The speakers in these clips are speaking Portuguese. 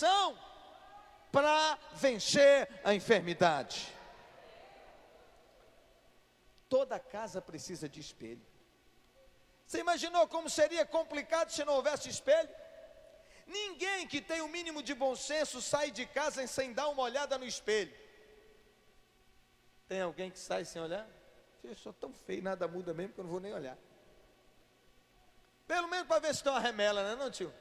oração para vencer a enfermidade. Toda casa precisa de espelho. Você imaginou como seria complicado se não houvesse espelho? Ninguém que tem o mínimo de bom senso sai de casa sem dar uma olhada no espelho. Tem alguém que sai sem olhar? Eu sou tão feio, nada muda mesmo que eu não vou nem olhar. Pelo menos para ver se tem uma remela, né, não, tio?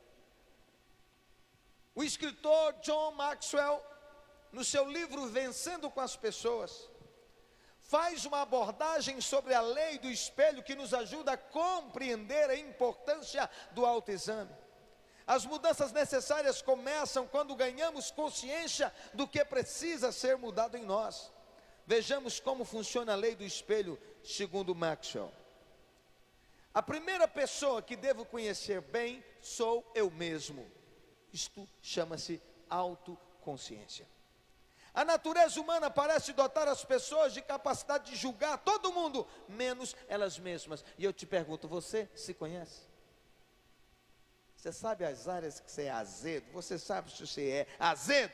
O escritor John Maxwell, no seu livro Vencendo com as Pessoas, faz uma abordagem sobre a lei do espelho que nos ajuda a compreender a importância do autoexame. As mudanças necessárias começam quando ganhamos consciência do que precisa ser mudado em nós. Vejamos como funciona a lei do espelho, segundo Maxwell. A primeira pessoa que devo conhecer bem sou eu mesmo. Isto chama-se autoconsciência. A natureza humana parece dotar as pessoas de capacidade de julgar todo mundo, menos elas mesmas. E eu te pergunto, você se conhece? Você sabe as áreas que você é azedo? Você sabe se você é azedo?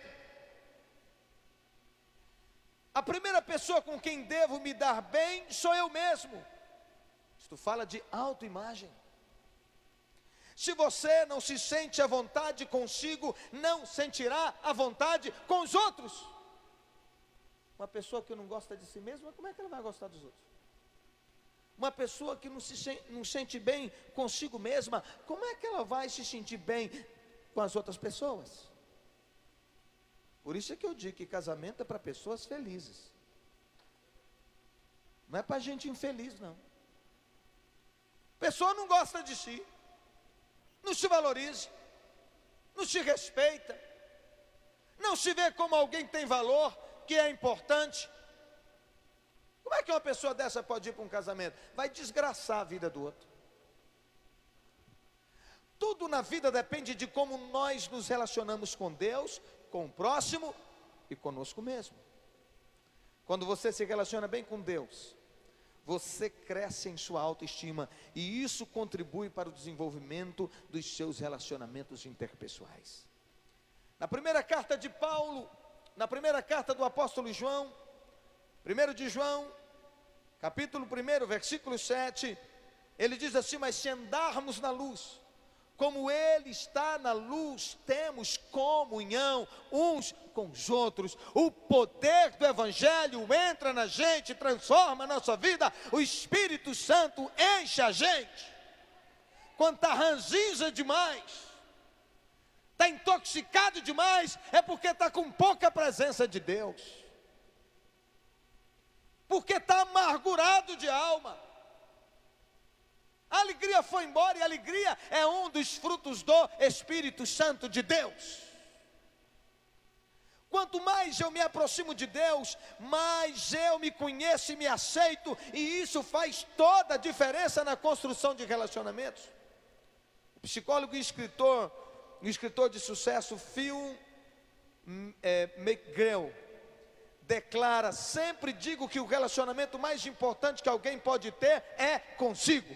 A primeira pessoa com quem devo me dar bem sou eu mesmo. Isto fala de autoimagem. Se você não se sente à vontade consigo, não sentirá à vontade com os outros. Uma pessoa que não gosta de si mesma, como é que ela vai gostar dos outros? Uma pessoa que não sente bem consigo mesma, como é que ela vai se sentir bem com as outras pessoas? Por isso é que eu digo que casamento é para pessoas felizes. Não é para gente infeliz, não. Pessoa não gosta de si, não se valoriza, não se respeita, não se vê como alguém que tem valor, que é importante. Como é que uma pessoa dessa pode ir para um casamento? Vai desgraçar a vida do outro. Tudo na vida depende de como nós nos relacionamos com Deus, com o próximo e conosco mesmo. Quando você se relaciona bem com Deus, você cresce em sua autoestima e isso contribui para o desenvolvimento dos seus relacionamentos interpessoais. Na primeira carta de Paulo, na primeira carta do apóstolo João, 1 de João, capítulo 1, versículo 7, ele diz assim: mas se andarmos na luz, como Ele está na luz, temos comunhão uns com os outros. O poder do Evangelho entra na gente, transforma a nossa vida. O Espírito Santo enche a gente. Quando está ranzinza demais, está intoxicado demais, é porque está com pouca presença de Deus. Porque está amargurado de alma. A alegria foi embora e a alegria é um dos frutos do Espírito Santo de Deus. Quanto mais eu me aproximo de Deus, mais eu me conheço e me aceito, e isso faz toda a diferença na construção de relacionamentos. O psicólogo e escritor de sucesso Phil McGraw declara: sempre digo que o relacionamento mais importante que alguém pode ter é consigo.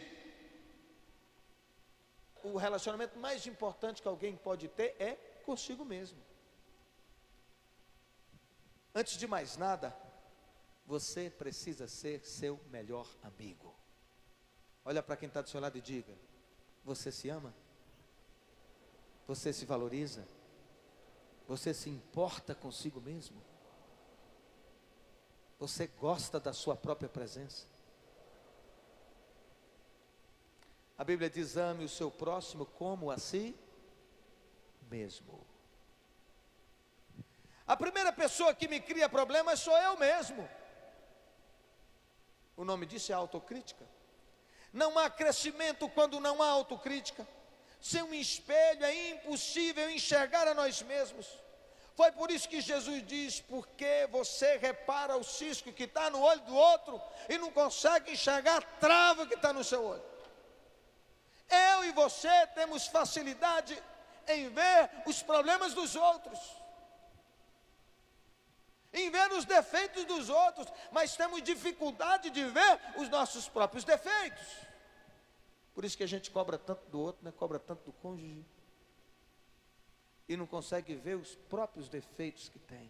O relacionamento mais importante que alguém pode ter é consigo mesmo. Antes de mais nada, você precisa ser seu melhor amigo. Olha para quem está do seu lado e diga: você se ama? Você se valoriza? Você se importa consigo mesmo? Você gosta da sua própria presença? A Bíblia diz: ame o seu próximo como a si mesmo. A primeira pessoa que me cria problemas sou eu mesmo. O nome disso é autocrítica. Não há crescimento quando não há autocrítica. Sem um espelho é impossível enxergar a nós mesmos. Foi por isso que Jesus diz: porque você repara o cisco que está no olho do outro e não consegue enxergar a trava que está no seu olho. Eu e você temos facilidade em ver os problemas dos outros, em ver os defeitos dos outros, mas temos dificuldade de ver os nossos próprios defeitos. Por isso que a gente cobra tanto do outro, né? Cobra tanto do cônjuge. e não consegue ver os próprios defeitos que tem.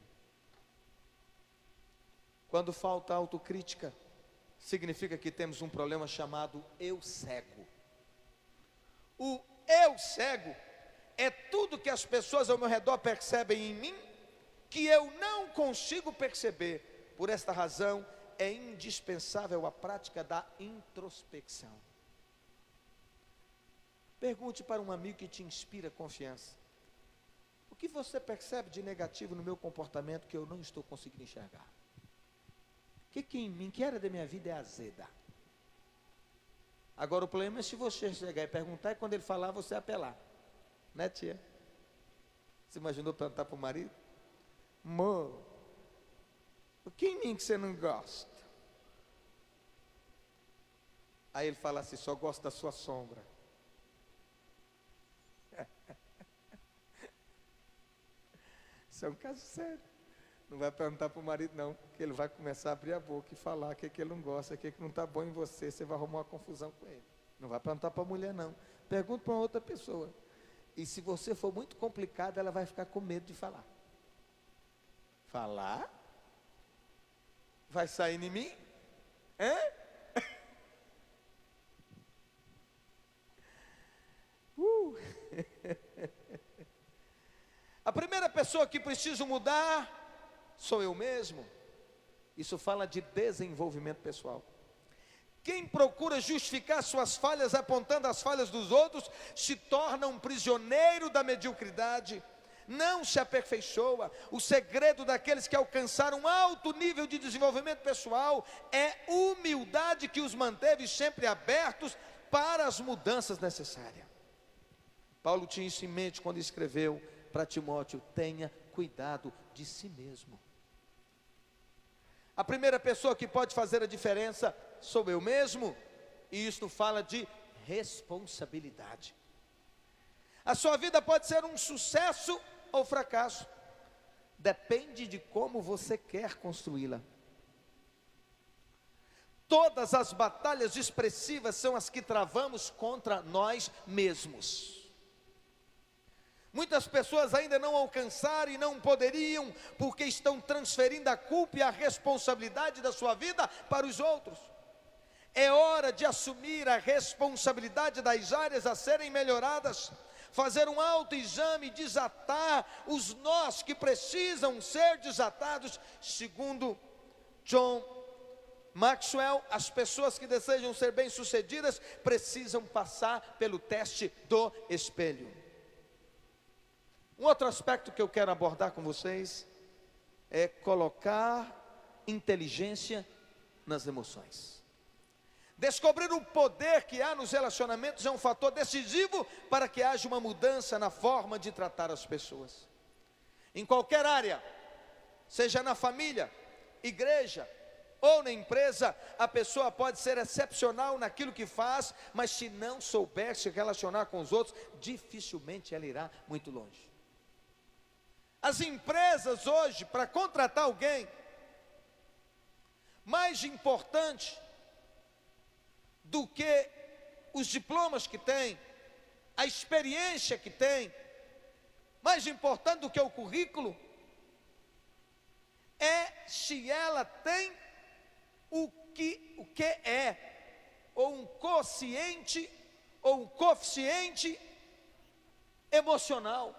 Quando falta autocrítica, significa que temos um problema chamado eu cego. O eu cego é tudo que as pessoas ao meu redor percebem em mim, que eu não consigo perceber. Por esta razão, é indispensável a prática da introspecção. Pergunte para um amigo que te inspira confiança: o que você percebe de negativo no meu comportamento que eu não estou conseguindo enxergar? O que em mim, que área da minha vida é azeda? Agora o problema é se você chegar e perguntar, e quando ele falar, você apelar. Né, tia? Você imaginou perguntar para o marido? Amor, o que em mim que você não gosta? Aí ele fala assim: só gosto da sua sombra. Isso é um caso sério. Não vai perguntar para o marido não, porque ele vai começar a abrir a boca e falar o que ele não gosta, o que não está bom em você, você vai arrumar uma confusão com ele. Não vai perguntar para a mulher não, pergunta para outra pessoa. E se você for muito complicado, ela vai ficar com medo de falar. Falar? Vai sair em mim? É? A primeira pessoa que preciso mudar sou eu mesmo. Isso fala de desenvolvimento pessoal. Quem procura justificar suas falhas apontando as falhas dos outros se torna um prisioneiro da mediocridade, não se aperfeiçoa. O segredo daqueles que alcançaram um alto nível de desenvolvimento pessoal é humildade que os manteve sempre abertos para as mudanças necessárias. Paulo tinha isso em mente quando escreveu para Timóteo: tenha cuidado de si mesmo. A primeira pessoa que pode fazer a diferença sou eu mesmo, e isto fala de responsabilidade. A sua vida pode ser um sucesso ou fracasso, depende de como você quer construí-la. Todas as batalhas expressivas são as que travamos contra nós mesmos. Muitas pessoas ainda não alcançaram e não poderiam, porque estão transferindo a culpa e a responsabilidade da sua vida para os outros. É hora de assumir a responsabilidade das áreas a serem melhoradas, fazer um autoexame, desatar os nós que precisam ser desatados. Segundo John Maxwell, as pessoas que desejam ser bem-sucedidas precisam passar pelo teste do espelho. Um outro aspecto que eu quero abordar com vocês é colocar inteligência nas emoções. Descobrir o poder que há nos relacionamentos é um fator decisivo para que haja uma mudança na forma de tratar as pessoas. Em qualquer área, seja na família, igreja ou na empresa, a pessoa pode ser excepcional naquilo que faz, mas se não souber se relacionar com os outros, dificilmente ela irá muito longe. As empresas hoje, para contratar alguém, mais importante do que os diplomas que tem, a experiência que tem, mais importante do que o currículo, é se ela tem o que é, ou um quociente, ou um coeficiente emocional.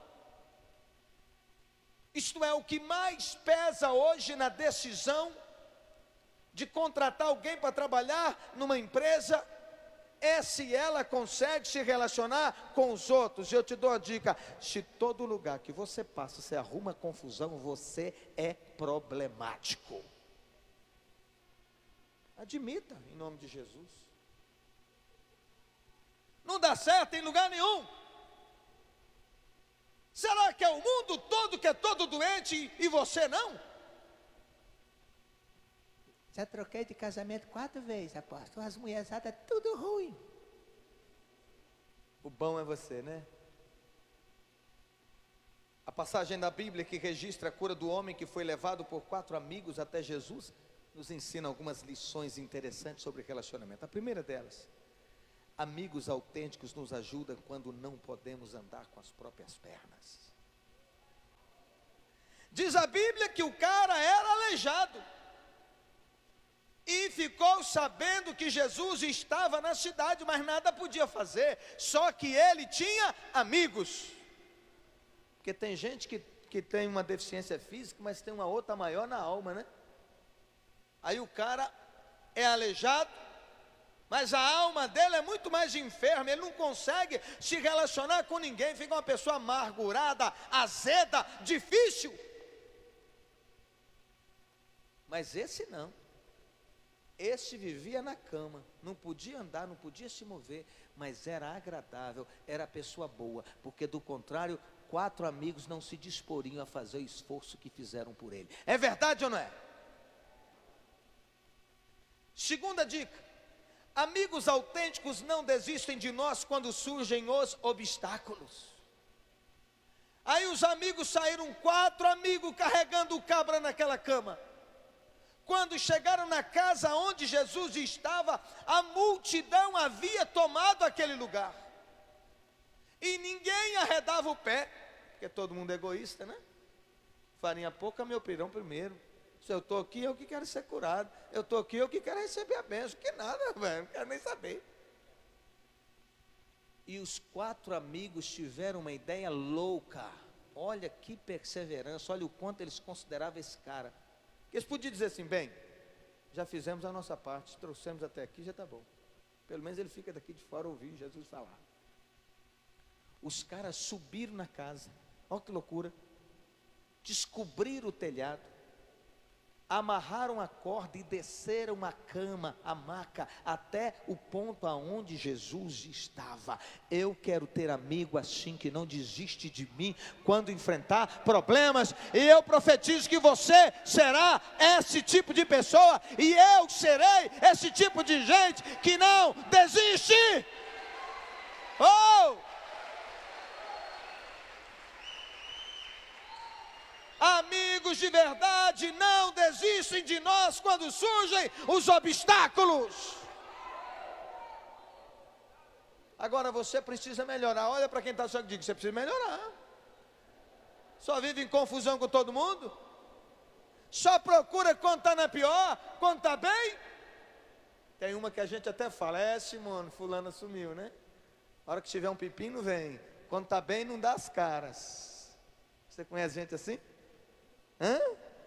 Isto é, o que mais pesa hoje na decisão de contratar alguém para trabalhar numa empresa é se ela consegue se relacionar com os outros. Eu te dou a dica: se todo lugar que você passa, você arruma confusão, você é problemático. Admita, em nome de Jesus. Não dá certo em lugar nenhum. Será que é o mundo todo que é todo doente e você não? Já troquei de casamento 4 vezes, apóstolo. As mulherzadas, tudo ruim. O bom é você, né? A passagem da Bíblia que registra a cura do homem que foi levado por 4 amigos até Jesus nos ensina algumas lições interessantes sobre relacionamento. A primeira delas: amigos autênticos nos ajudam quando não podemos andar com as próprias pernas. Diz a Bíblia que o cara era aleijado. E ficou sabendo que Jesus estava na cidade, mas nada podia fazer. Só que ele tinha amigos. Porque tem gente que tem uma deficiência física, mas tem uma outra maior na alma, né? Aí o cara é aleijado, mas a alma dele é muito mais enferma, ele não consegue se relacionar com ninguém, fica uma pessoa amargurada, azeda, difícil. Mas esse não. Esse vivia na cama, não podia andar, não podia se mover, mas era agradável, era pessoa boa, porque do contrário, 4 amigos não se disporiam a fazer o esforço que fizeram por ele. É verdade ou não é? Segunda dica: amigos autênticos não desistem de nós quando surgem os obstáculos. Aí os amigos saíram, 4 amigos carregando o cabra naquela cama. Quando chegaram na casa onde Jesus estava, a multidão havia tomado aquele lugar. E ninguém arredava o pé, porque todo mundo é egoísta, né? Farinha pouca, meu pirão primeiro. Se eu estou aqui, eu que quero ser curado. Eu estou aqui, eu que quero receber a bênção. Que nada, velho, não quero nem saber. E os 4 amigos tiveram uma ideia louca. Olha que perseverança, olha o quanto eles consideravam esse cara. Eles podiam dizer assim: bem, já fizemos a nossa parte, trouxemos até aqui, já está bom. Pelo menos ele fica daqui de fora ouvindo Jesus falar. Os caras subiram na casa, olha que loucura, descobriram o telhado, amarraram a corda e desceram a cama, a maca, até o ponto aonde Jesus estava. Eu quero ter amigo assim, que não desiste de mim quando enfrentar problemas, e eu profetizo que você será esse tipo de pessoa, e eu serei esse tipo de gente que não desiste. Oh! Amigos de verdade não desistem de nós quando surgem os obstáculos. Agora você precisa melhorar. Olha para quem está só que diga: você precisa melhorar. Só vive em confusão com todo mundo? Só procura quando está na pior, quando está bem? Tem uma que a gente até fala: é, Simone, fulano sumiu, né? A hora que tiver um pepino, vem. Quando está bem, não dá as caras. Você conhece gente assim? Hã?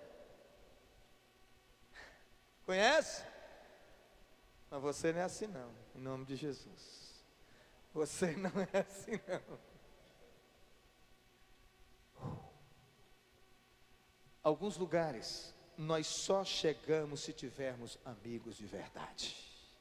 Conhece? Mas você não é assim não, em nome de Jesus. Você não é assim não. Alguns lugares nós só chegamos se tivermos amigos de verdade.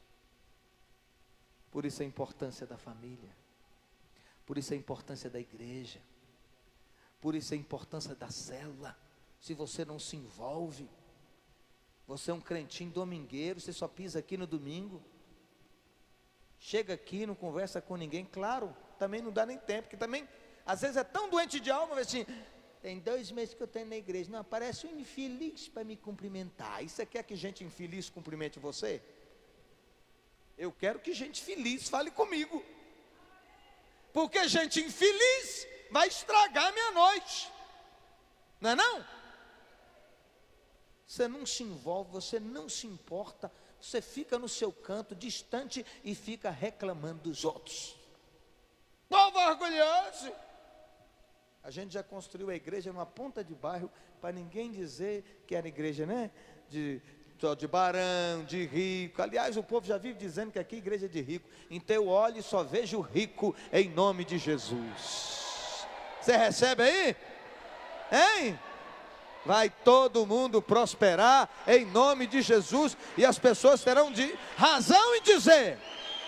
Por isso a importância da família, por isso a importância da igreja, por isso a importância da célula. Se você não se envolve, você é um crentinho domingueiro, você só pisa aqui no domingo, chega aqui, não conversa com ninguém, claro, também não dá nem tempo, porque também, às vezes é tão doente de alma, assim, tem 2 meses que eu tenho na igreja, não aparece um infeliz para me cumprimentar. E você quer que gente infeliz cumprimente você? Eu quero que gente feliz fale comigo, porque gente infeliz vai estragar a minha noite, não é não? Você não se envolve, você não se importa, você fica no seu canto, distante, e fica reclamando dos outros. Povo orgulhoso! A gente já construiu a igreja numa ponta de bairro, para ninguém dizer que era igreja, né? De barão, de rico. Aliás, o povo já vive dizendo que aqui é igreja de rico. Então eu olho e só vejo rico em nome de Jesus. Você recebe aí? Hein? Vai todo mundo prosperar em nome de Jesus, e as pessoas terão razão em dizer: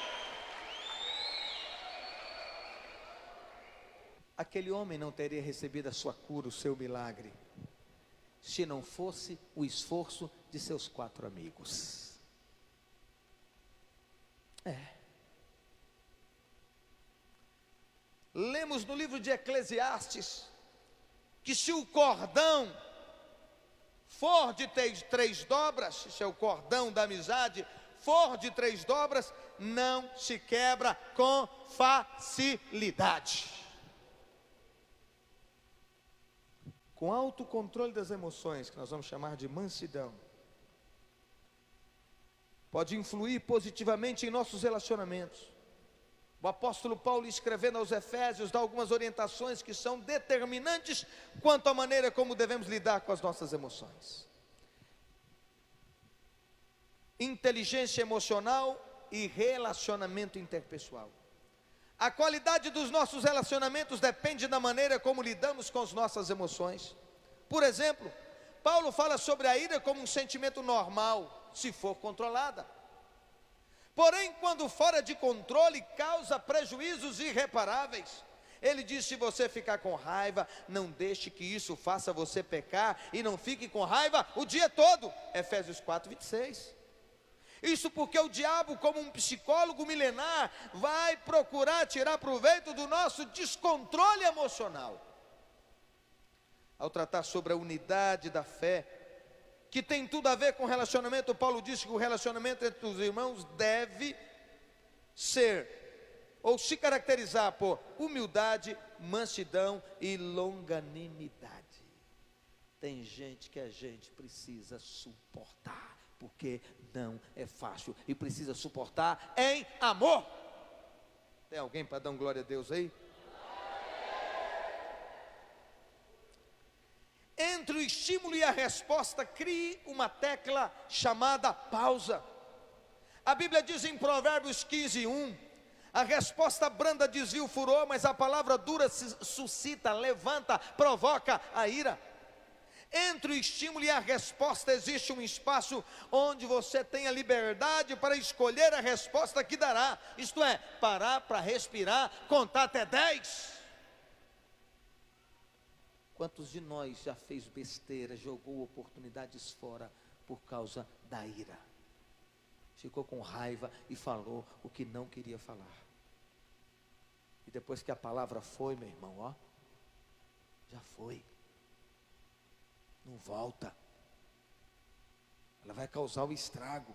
aquele homem não teria recebido a sua cura, o seu milagre, se não fosse o esforço de seus 4 amigos. Lemos no livro de Eclesiastes que se o cordão for de 3 dobras, se é o cordão da amizade, for de 3 dobras, não se quebra com facilidade. com autocontrole das emoções, que nós vamos chamar de mansidão, pode influir positivamente em nossos relacionamentos. O apóstolo Paulo, escrevendo aos Efésios, dá algumas orientações que são determinantes quanto à maneira como devemos lidar com as nossas emoções. Inteligência emocional e relacionamento interpessoal. A qualidade dos nossos relacionamentos depende da maneira como lidamos com as nossas emoções. Por exemplo, Paulo fala sobre a ira como um sentimento normal, se for controlada. Porém, quando fora de controle, causa prejuízos irreparáveis. Ele diz: se você ficar com raiva, não deixe que isso faça você pecar, e não fique com raiva o dia todo. Efésios 4:26. Isso porque o diabo, como um psicólogo milenar, vai procurar tirar proveito do nosso descontrole emocional. Ao tratar sobre a unidade da fé, que tem tudo a ver com relacionamento, Paulo disse que o relacionamento entre os irmãos deve ser, ou se caracterizar por humildade, mansidão e longanimidade. Tem gente que a gente precisa suportar, porque não é fácil, e precisa suportar em amor. Tem alguém para dar um glória a Deus aí? Entre o estímulo e a resposta, crie uma tecla chamada pausa. A Bíblia diz em Provérbios 15:1, a resposta branda desvia o furor, mas a palavra dura suscita, levanta, provoca a ira. Entre o estímulo e a resposta existe um espaço onde você tem a liberdade para escolher a resposta que dará. Isto é, parar para respirar, contar até 10. Quantos de nós já fez besteira, jogou oportunidades fora por causa da ira? Ficou com raiva e falou o que não queria falar. E depois que a palavra foi, meu irmão, ó, já foi. Não volta. Ela vai causar o estrago.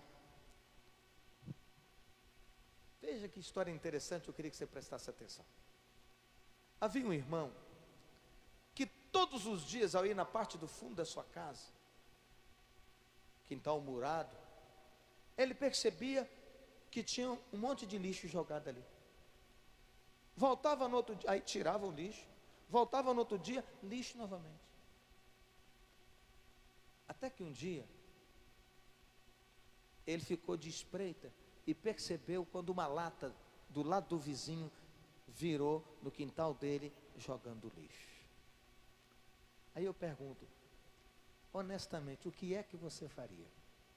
Veja que história interessante, eu queria que você prestasse atenção. Havia um irmão que todos os dias, ao ir na parte do fundo da sua casa, quintal murado, ele percebia que tinha um monte de lixo jogado ali. Voltava no outro dia, aí tirava o lixo, voltava no outro dia, lixo novamente. Até que um dia, ele ficou de espreita e percebeu quando uma lata do lado do vizinho virou no quintal dele jogando lixo. Aí eu pergunto, honestamente, o que é que você faria?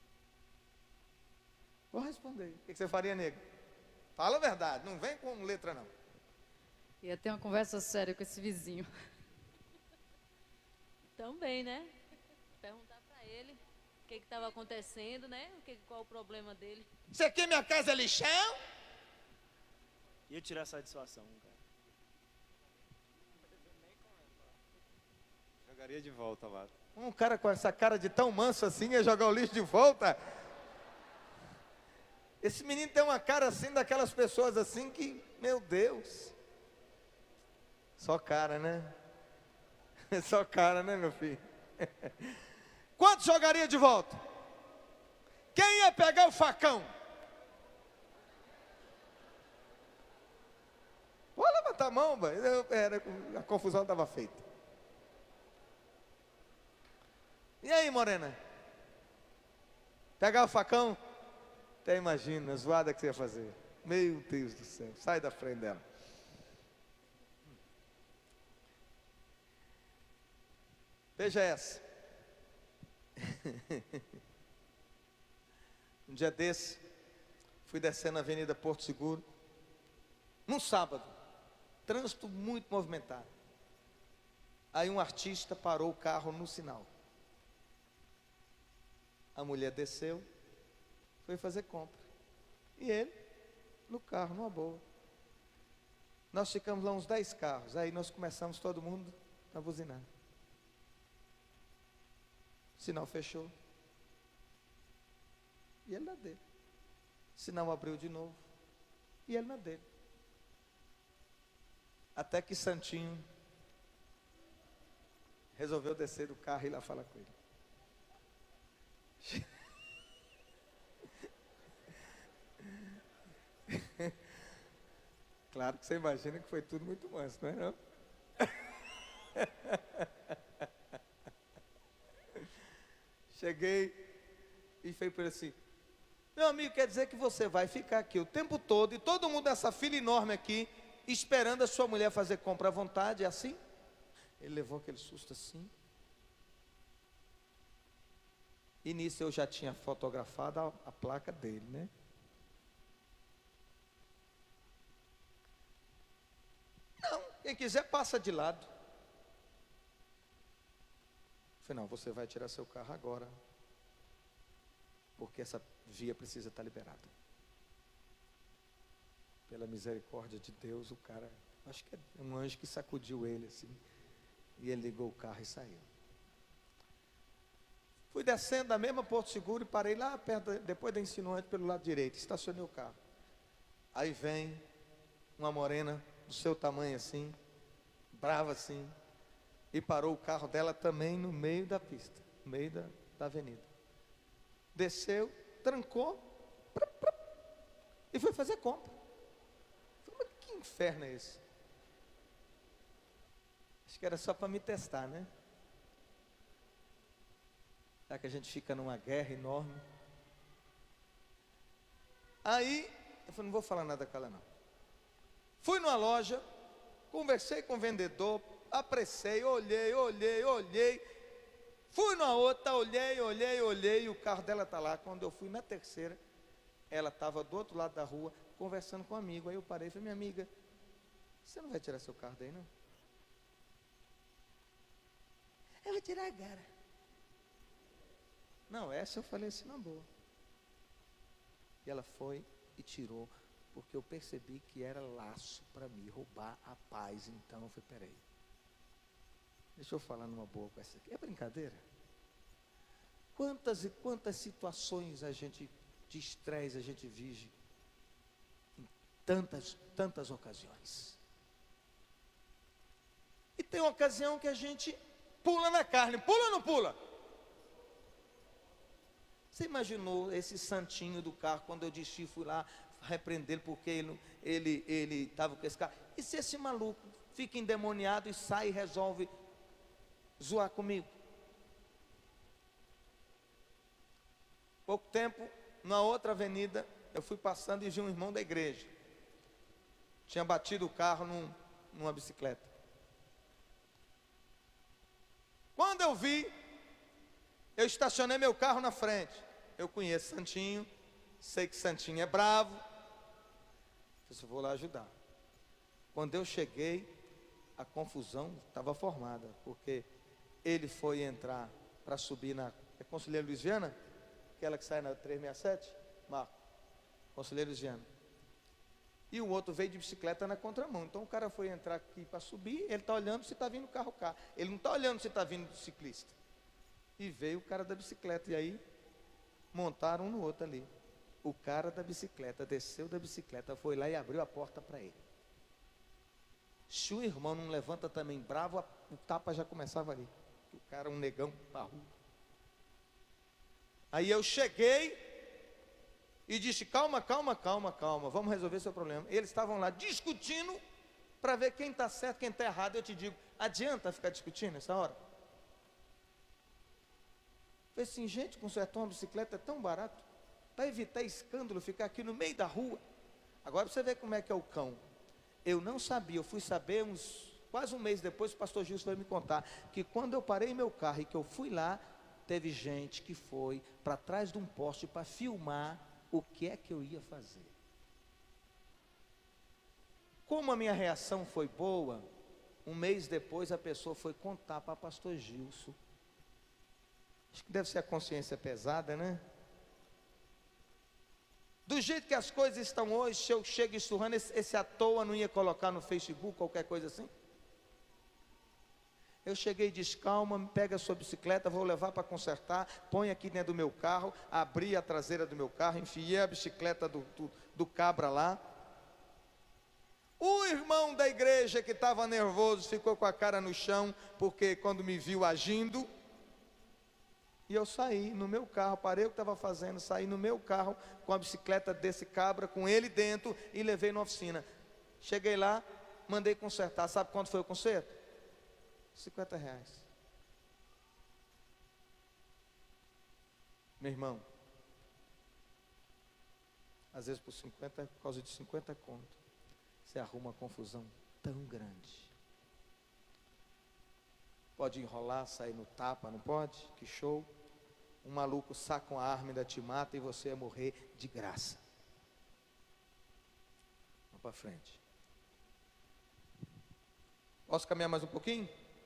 Vou responder. O que você faria, nego? Fala a verdade, não vem com letra não. Ia ter uma conversa séria com esse vizinho. Também, né? Perguntar para ele o que estava acontecendo, né? Qual o problema dele. Isso aqui, minha casa é lixão? Ia tirar satisfação, cara. Jogaria de volta lá. Um cara com essa cara de tão manso assim ia jogar o lixo de volta? Esse menino tem uma cara assim, daquelas pessoas assim que, meu Deus. Só cara, né? Só cara, né, meu filho? Quanto jogaria de volta? Quem ia pegar o facão? Pode levantar a mão, a confusão estava feita. E aí, morena? Pegar o facão? Até imagina a zoada que você ia fazer. Meu Deus do céu, sai da frente dela. Veja essa. Um dia desse, fui descendo a Avenida Porto Seguro, num sábado, trânsito muito movimentado. Aí um artista parou o carro no sinal. A mulher desceu, foi fazer compra. E ele, no carro, numa boa. Nós ficamos lá uns 10 carros, aí nós começamos todo mundo a buzinar. O sinal fechou. E ele na dele. O sinal abriu de novo. E ele na dele. Até que Santinho Resolveu descer do carro e ir lá falar com ele. Claro que você imagina que foi tudo muito manso, não é não? Cheguei e falei para ele assim: meu amigo, quer dizer que você vai ficar aqui o tempo todo e todo mundo nessa fila enorme aqui, esperando a sua mulher fazer compra à vontade, é assim? Ele levou aquele susto assim. E nisso eu já tinha fotografado a placa dele, né? Não, quem quiser passa de lado. Eu falei, não, você vai tirar seu carro agora, porque essa via precisa estar liberada. Pela misericórdia de Deus, o cara, acho que é um anjo que sacudiu ele assim, e ele ligou o carro e saiu. Fui descendo da mesma Porto Seguro e parei lá perto, depois da Insinuante, pelo lado direito, estacionei o carro. Aí vem uma morena do seu tamanho assim, brava assim, e parou o carro dela também no meio da pista, no meio da avenida. Desceu, trancou, e foi fazer compra. Falei, mas que inferno é esse? Acho que era só para me testar, né? Já que a gente fica numa guerra enorme. Aí, eu falei, não vou falar nada com ela não. Fui numa loja, conversei com o vendedor, apressei, olhei. Fui numa outra, olhei, e o carro dela está lá. Quando eu fui na terceira, ela estava do outro lado da rua, conversando com um amigo. Aí eu parei e falei, minha amiga, você não vai tirar seu carro daí não? Eu vou tirar agora. Não, essa eu falei assim, na boa. E ela foi e tirou, porque eu percebi que era laço para me roubar a paz. Então eu falei, peraí, deixa eu falar numa boa com essa aqui. É brincadeira? Quantas e quantas situações a gente, de estresse, a gente vive em tantas ocasiões. E tem uma ocasião que a gente pula na carne, pula ou não pula? Você imaginou esse santinho do carro, quando eu desci, fui lá repreendê-lo, porque ele estava com esse carro. E se esse maluco fica endemoniado e sai e resolve zoar comigo? Pouco tempo, na outra avenida, eu fui passando e vi um irmão da igreja. Tinha batido o carro numa bicicleta. Quando eu vi, eu estacionei meu carro na frente. Eu conheço Santinho, sei que Santinho é bravo. Eu vou lá ajudar. Quando eu cheguei, a confusão estava formada, porque ele foi entrar para subir na... É Conselheiro Luiz Viana? Aquela que sai na 367? Marco. Conselheiro Luiz Viana. E o outro veio de bicicleta na contramão. Então o cara foi entrar aqui para subir, ele está olhando se está vindo carro cá. Ele não está olhando se está vindo ciclista. E veio o cara da bicicleta, e aí montaram um no outro ali. O cara da bicicleta desceu da bicicleta, foi lá e abriu a porta para ele. Se o irmão não levanta também bravo, o tapa já começava ali. O cara, um negão, parrudo. Aí eu cheguei e disse, calma, vamos resolver seu problema. Eles estavam lá discutindo para ver quem está certo, quem está errado. Eu te digo, adianta ficar discutindo nessa hora? Eu falei assim, gente, consertar uma bicicleta é tão barato, para evitar escândalo, ficar aqui no meio da rua. Agora você vê como é que é o cão. Eu não sabia, eu fui saber quase um mês depois, o pastor Gilson foi me contar, que quando eu parei meu carro e que eu fui lá, teve gente que foi para trás de um poste para filmar o que é que eu ia fazer. Como a minha reação foi boa, um mês depois a pessoa foi contar para o pastor Gilson. Acho que deve ser a consciência pesada, né? Do jeito que as coisas estão hoje, se eu chego esturrando, esse à toa não ia colocar no Facebook, qualquer coisa assim? Eu cheguei e disse, calma, pega a sua bicicleta, vou levar para consertar, põe aqui dentro do meu carro, abri a traseira do meu carro, enfiei a bicicleta do cabra lá. O irmão da igreja que estava nervoso ficou com a cara no chão, porque quando me viu agindo, e eu saí no meu carro, parei o que estava fazendo, saí no meu carro com a bicicleta desse cabra, com ele dentro, e levei na oficina. Cheguei lá, mandei consertar. Sabe quanto foi o conserto? R$50. Meu irmão, às vezes por causa de 50 conto, você arruma uma confusão tão grande. Pode enrolar, sair no tapa, não pode? Que show. Um maluco saca uma arma e ainda te mata e você ia morrer de graça. Vamos para frente. Posso caminhar mais um pouquinho?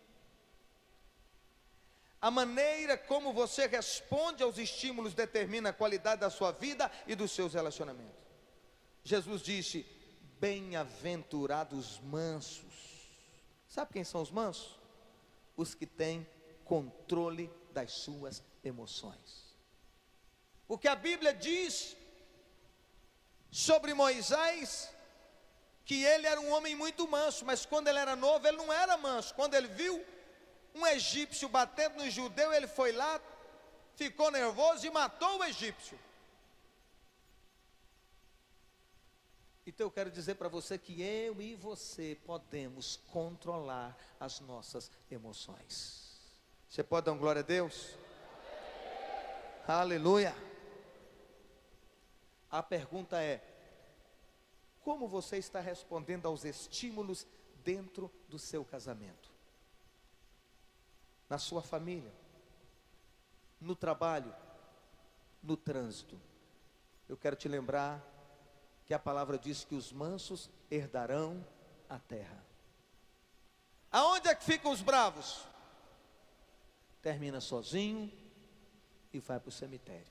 A maneira como você responde aos estímulos determina a qualidade da sua vida e dos seus relacionamentos. Jesus disse: bem-aventurados mansos. Sabe quem são os mansos? Os que têm controle das suas emoções. Porque a Bíblia diz sobre Moisés que ele era um homem muito manso, mas quando ele era novo ele não era manso. Quando ele viu um egípcio batendo no judeu, ele foi lá, ficou nervoso e matou o egípcio. Então eu quero dizer para você que eu e você podemos controlar as nossas emoções. Você pode dar uma glória a Deus? Aleluia. A pergunta é: como você está respondendo aos estímulos dentro do seu casamento? Na sua família, no trabalho, no trânsito. Eu quero te lembrar que a palavra diz que os mansos herdarão a terra. Aonde é que ficam os bravos? Termina sozinho e vai para o cemitério.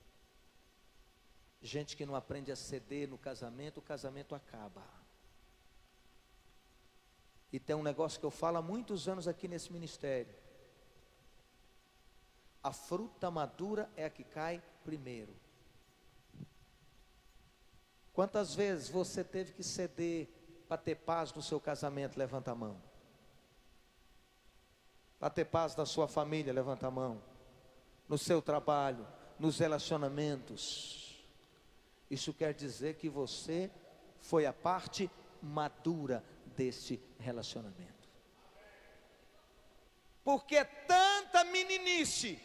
Gente que não aprende a ceder no casamento, o casamento acaba. E tem um negócio que eu falo há muitos anos aqui nesse ministério: a fruta madura é a que cai primeiro. Quantas vezes você teve que ceder para ter paz no seu casamento? Levanta a mão. Para ter paz na sua família? Levanta a mão. No seu trabalho, nos relacionamentos. Isso quer dizer que você foi a parte madura desse relacionamento. Porque tanta meninice,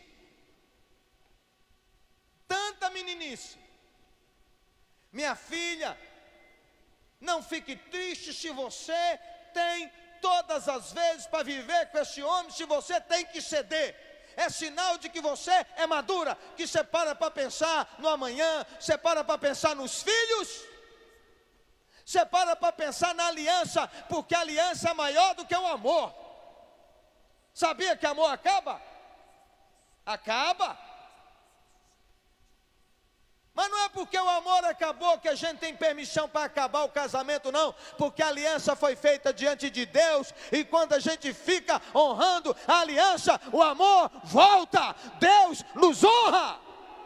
minha filha, não fique triste se você tem todas as vezes para viver com esse homem, se você tem que ceder. É sinal de que você é madura, que você para pensar no amanhã, você para pensar nos filhos, você para pensar na aliança, porque a aliança é maior do que o amor. Sabia que amor acaba? Acaba. Mas não é porque o amor acabou que a gente tem permissão para acabar o casamento, não. Porque a aliança foi feita diante de Deus. E quando a gente fica honrando a aliança, o amor volta. Deus nos honra.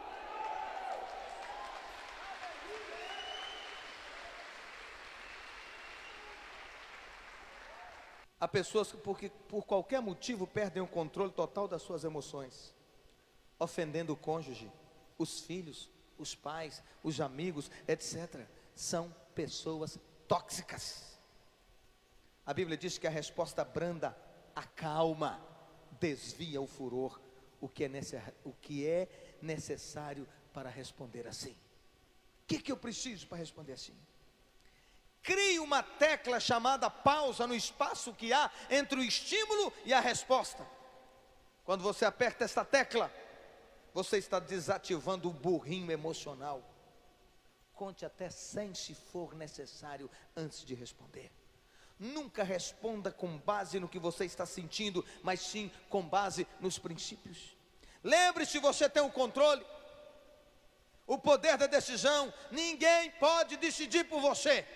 Há pessoas que por qualquer motivo perdem o controle total das suas emoções, ofendendo o cônjuge, os filhos, os pais, os amigos, etc. São pessoas tóxicas. A Bíblia diz que a resposta branda acalma, desvia o furor. O que é necessário para responder assim? O que eu preciso para responder assim? Crie uma tecla chamada pausa no espaço que há entre o estímulo e a resposta. Quando você aperta essa tecla, você está desativando o burrinho emocional. Conte até 100 se for necessário antes de responder. Nunca responda com base no que você está sentindo, mas sim com base nos princípios. Lembre-se, você tem o controle, o poder da decisão. Ninguém pode decidir por você.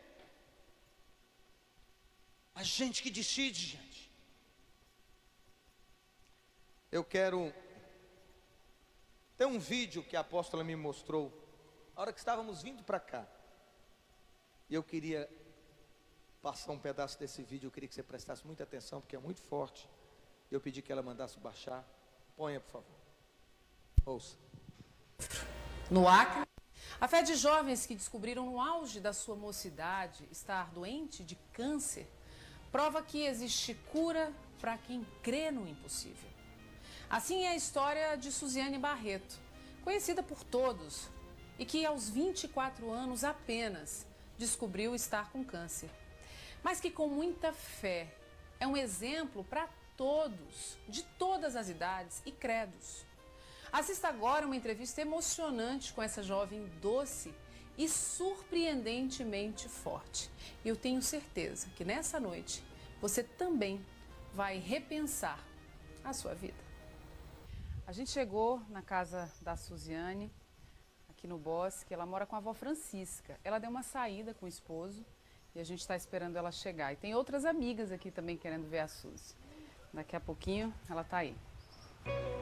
A gente que decide, gente. Eu quero... Tem um vídeo que a apóstola me mostrou, a hora que estávamos vindo para cá. E eu queria passar um pedaço desse vídeo, eu queria que você prestasse muita atenção, porque é muito forte. Eu pedi que ela mandasse baixar. Ponha, por favor. Ouça. No Acre, a fé de jovens que descobriram no auge da sua mocidade estar doente de câncer prova que existe cura para quem crê no impossível. Assim é a história de Suziane Barreto, conhecida por todos e que aos 24 anos apenas descobriu estar com câncer. Mas que com muita fé é um exemplo para todos, de todas as idades e credos. Assista agora uma entrevista emocionante com essa jovem doce e surpreendentemente forte. Eu tenho certeza que nessa noite você também vai repensar a sua vida. A gente chegou na casa da Suziane, aqui no Bosque. Ela mora com a avó Francisca. Ela deu uma saída com o esposo e a gente está esperando ela chegar. E tem outras amigas aqui também querendo ver a Suzy. Daqui a pouquinho ela está aí.